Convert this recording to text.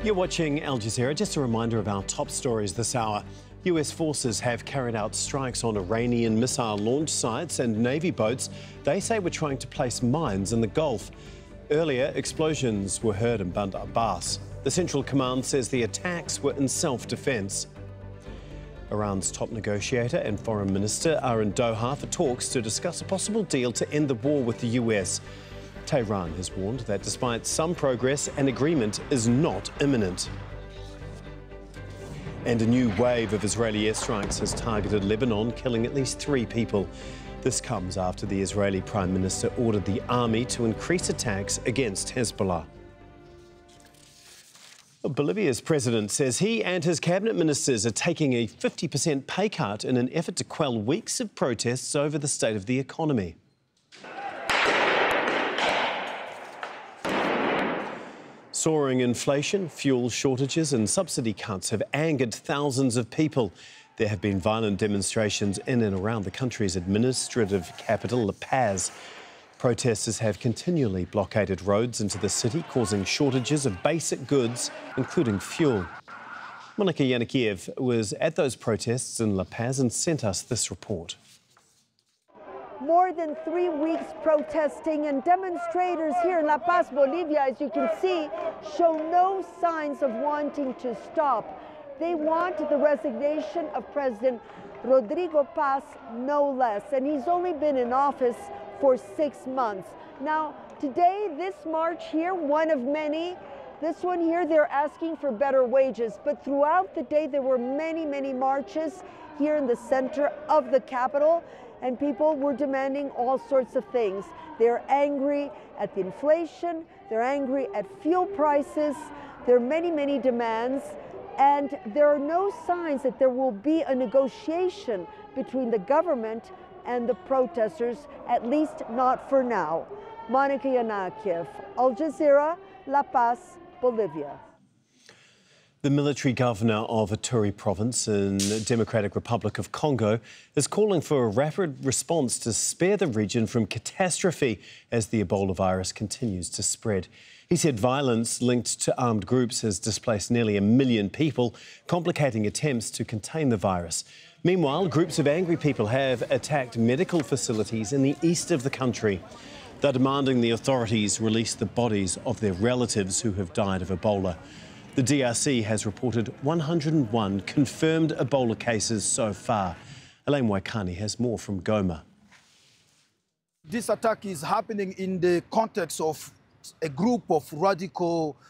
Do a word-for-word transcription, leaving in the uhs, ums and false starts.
You're watching Al Jazeera. Just a reminder of our top stories this hour. U S forces have carried out strikes on Iranian missile launch sites and Navy boats they say were trying to place mines in the Gulf. Earlier, explosions were heard in Bandar Abbas. The Central Command says the attacks were in self-defense. Iran's top negotiator and foreign minister are in Doha for talks to discuss a possible deal to end the war with the U S. Tehran has warned that despite some progress, an agreement is not imminent. And a new wave of Israeli airstrikes has targeted Lebanon, killing at least three people. This comes after the Israeli Prime Minister ordered the army to increase attacks against Hezbollah. Bolivia's president says he and his cabinet ministers are taking a fifty percent pay cut in an effort to quell weeks of protests over the state of the economy. Soaring inflation, fuel shortages and subsidy cuts have angered thousands of people. There have been violent demonstrations in and around the country's administrative capital, La Paz. Protesters have continually blockaded roads into the city, causing shortages of basic goods, including fuel. Monika Yanikiev was at those protests in La Paz and sent us this report. More than three weeks protesting, and demonstrators here in La Paz, Bolivia, as you can see, show no signs of wanting to stop. They want the resignation of President Rodrigo Paz, no less, and he's only been in office for six months. Now, today, this march here, one of many, this one here, they're asking for better wages, but throughout the day, there were many, many marches here in the center of the capital, and people were demanding all sorts of things. They're angry at the inflation, they're angry at fuel prices, there are many, many demands, and there are no signs that there will be a negotiation between the government and the protesters, at least not for now. Monika Yanikiev, Al Jazeera, La Paz, Bolivia. The military governor of Ituri province in the Democratic Republic of Congo is calling for a rapid response to spare the region from catastrophe as the Ebola virus continues to spread. He said violence linked to armed groups has displaced nearly a million people, complicating attempts to contain the virus. Meanwhile, groups of angry people have attacked medical facilities in the east of the country. They're demanding the authorities release the bodies of their relatives who have died of Ebola. The D R C has reported one hundred and one confirmed Ebola cases so far. Elaine Waikani has more from Goma. This attack is happening in the context of a group of radical